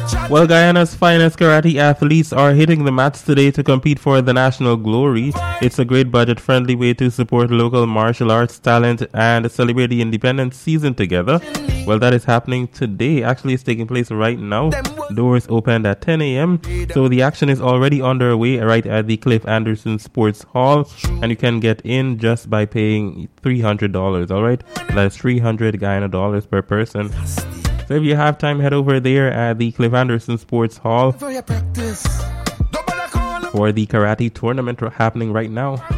Well, Guyana's finest karate athletes are hitting the mats today to compete for the national glory. It's a great budget-friendly way to support local martial arts talent and celebrate the independence season together. Well, that is happening today. Actually, it's taking place right now. Doors opened at 10 a.m. So the action is already underway right at the Cliff Anderson Sports Hall. And you can get in just by paying $300, all right? That's 300 Guyana dollars per person. So if you have time, head over there at the Cliff Anderson Sports Hall for the karate tournament happening right now.